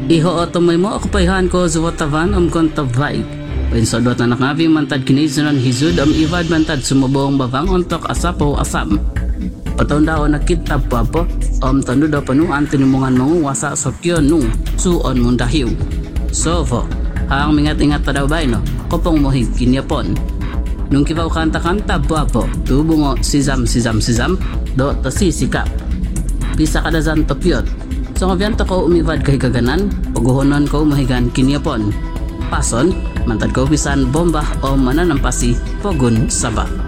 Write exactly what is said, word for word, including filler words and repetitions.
Iho o tumoy mo ako payhan ko zuwatavan om kontavay. Pinsodot na nakabi mantad kinisunan hizud om ivad mantad sumubong bavang ontok asapo asam. Patong daw nakitab pa po om tando daw panuan tinimungan mong wasa sokyo nung suon mong dahiw. So fo, hang mingat-ingat ta daw ba no? Kopong mohig kinyapon. Nung kibaw kanta-kanta po tubungo sisam sisam sisam do to sisikap. Bisa kada zan topyot. So ngabiyan to ko umivad kay kaganan, paguhonon ko mahigan kinyapon. Pason, mantad ko bisan bomba o mananampasi pogun sabak.